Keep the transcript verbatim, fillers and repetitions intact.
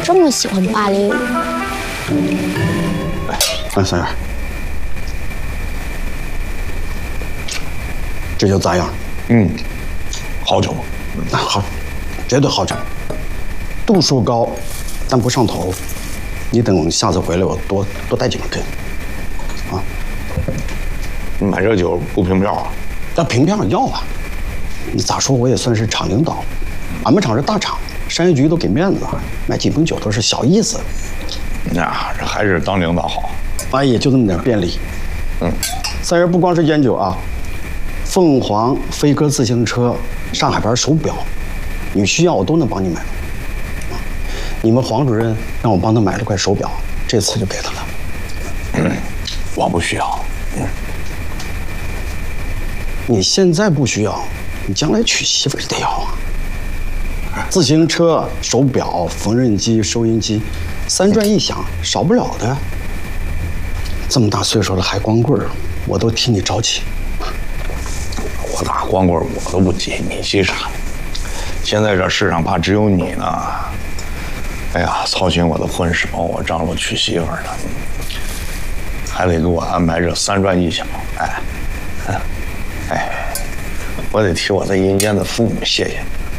这么喜欢霸凌我？ 哎，三元，这酒咋样？ 嗯，好酒， 啊，好，绝对好酒，度数高，但不上头。你等下次回来，我多多带几根。啊， 你买这酒不凭票啊？ 那凭票要啊！你咋说我也算是厂领导，俺们厂是大厂，商业局都给面子，买几瓶酒都是小意思。 呀，这还是当领导好。 哎呀，就这么点便利。 嗯， 三人不光是烟酒啊，凤凰飞鸽自行车、上海牌手表，你需要我都能帮你买。你们黄主任让我帮他买了块手表，这次就给他了。 嗯，我不需要。嗯， 你现在不需要，你将来娶媳妇儿得要啊。自行车、手表、缝纫机、收音机，三转一响，少不了的。这么大岁数了还光棍儿，我都替你着急。 我打光棍我都不急，你急啥？现在这世上怕只有你呢。哎呀，操心我的婚事，帮我张罗娶媳妇儿呢，还得给我安排这三转一响。哎，哎，我得替我在阴间的父母谢谢你。